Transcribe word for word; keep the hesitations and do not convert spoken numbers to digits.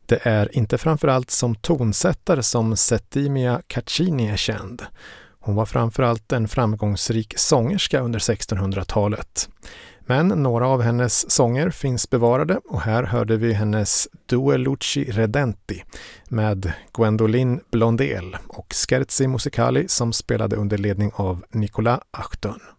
Det är inte framförallt som tonsättare som Settimia Caccini är känd. Hon var framförallt en framgångsrik sångerska under sextonhundratalet. Men några av hennes sånger finns bevarade och här hörde vi hennes Due Luci Redenti med Gwendoline Blondel och Scherzi Musicali som spelade under ledning av Nicolas Achton.